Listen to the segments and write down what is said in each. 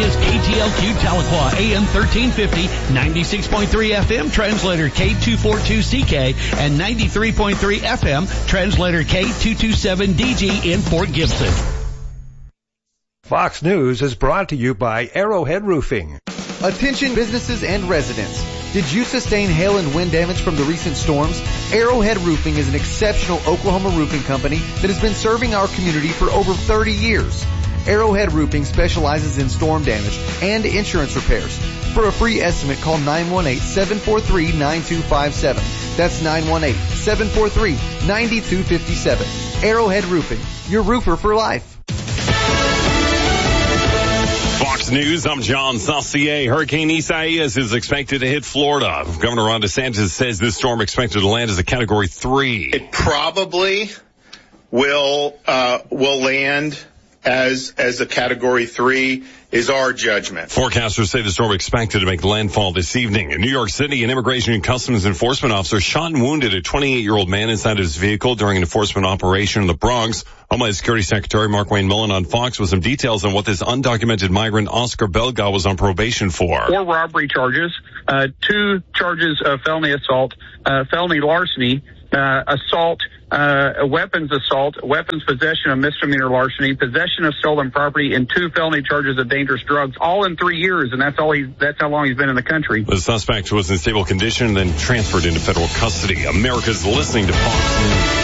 is KTLQ Tahlequah, AM 1350, 96.3 FM, translator K242CK, and 93.3 FM, translator K227DG in Fort Gibson. Fox News is brought to you by Arrowhead Roofing. Attention businesses and residents. Did you sustain hail and wind damage from the recent storms? Arrowhead Roofing is an exceptional Oklahoma roofing company that has been serving our community for over 30 years. Arrowhead Roofing specializes in storm damage and insurance repairs. For a free estimate, call 918-743-9257. That's 918-743-9257. Arrowhead Roofing, your roofer for life. Fox News, I'm John Saucier. Hurricane Isaias is expected to hit Florida. Governor Ron DeSantis says this storm expected to land as a Category 3. It probably will land as a Category 3 is our judgment. Forecasters say the storm expected to make landfall this evening. In New York City, an Immigration and Customs Enforcement officer shot and wounded a 28-year-old man inside his vehicle during an enforcement operation in the Bronx. Homeland Security Secretary Mark Wayne Millen on Fox with some details on what this undocumented migrant Oscar Belga was on probation for. 4 robbery charges, 2 charges of felony assault, felony larceny, assault, weapons possession of misdemeanor larceny, possession of stolen property, and 2 felony charges of dangerous drugs, all in 3 years, and that's how long he's been in the country. The suspect was in stable condition and then transferred into federal custody. America's listening to Fox News.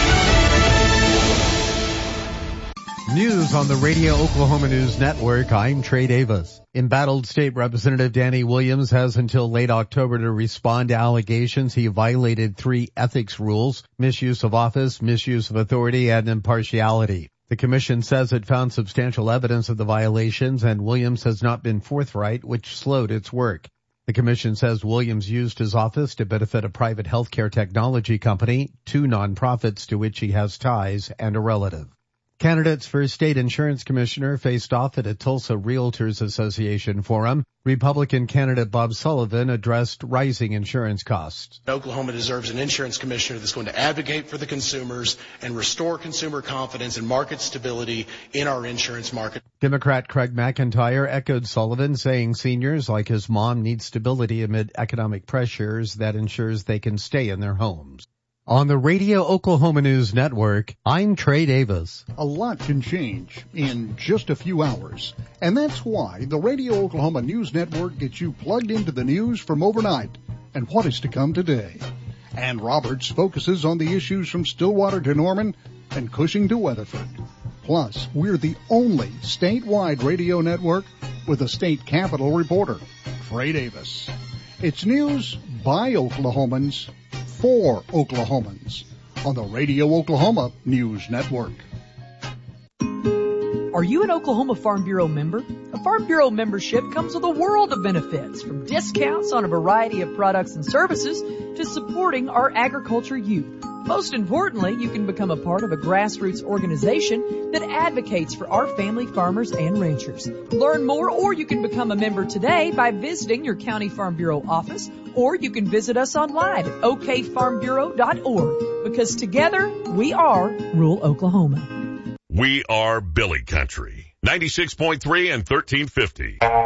News on the Radio Oklahoma News Network. I'm Trey Davis. Embattled State Representative Danny Williams has until late October to respond to allegations he violated 3 ethics rules: misuse of office, misuse of authority, and impartiality. The commission says it found substantial evidence of the violations, and Williams has not been forthright, which slowed its work. The commission says Williams used his office to benefit a private healthcare technology company, 2 nonprofits to which he has ties, and a relative. Candidates for state insurance commissioner faced off at a Tulsa Realtors Association forum. Republican candidate Bob Sullivan addressed rising insurance costs. Oklahoma deserves an insurance commissioner that's going to advocate for the consumers and restore consumer confidence and market stability in our insurance market. Democrat Craig McIntyre echoed Sullivan, saying seniors like his mom need stability amid economic pressures that ensures they can stay in their homes. On the Radio Oklahoma News Network, I'm Trey Davis. A lot can change in just a few hours, and that's why the Radio Oklahoma News Network gets you plugged into the news from overnight and what is to come today. Ann Roberts focuses on the issues from Stillwater to Norman and Cushing to Weatherford. Plus, we're the only statewide radio network with a state capitol reporter, Trey Davis. It's news by Oklahomans for Oklahomans on the Radio Oklahoma News Network. Are you an Oklahoma Farm Bureau member? A Farm Bureau membership comes with a world of benefits, from discounts on a variety of products and services to supporting our agriculture youth. Most importantly, you can become a part of a grassroots organization that advocates for our family farmers and ranchers. Learn more, or you can become a member today by visiting your County Farm Bureau office, or you can visit us online at okfarmbureau.org, because together we are rural Oklahoma. We are Billy Country, 96.3 and 1350.